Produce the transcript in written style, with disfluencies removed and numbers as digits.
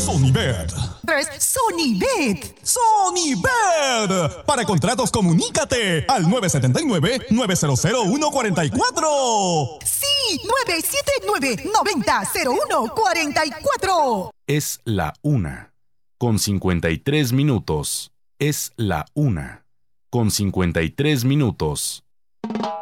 Sonibet. 3. Sonibet. Sonibet. Para contratos, comunícate al 979-900-144. Sí, 979-90-0144. Es la 1:53. Es la 1:53.